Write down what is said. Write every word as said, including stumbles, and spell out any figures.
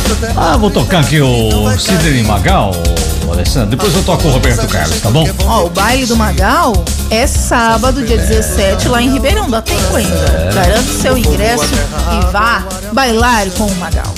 Ah, vou tocar aqui o Sidney Magal, Alessandro. Depois eu toco o Roberto Carlos, tá bom? Ó, o baile do Magal é sábado, dia dezessete, lá em Ribeirão. Dá tempo ainda. Garante seu ingresso e vá bailar com o Magal.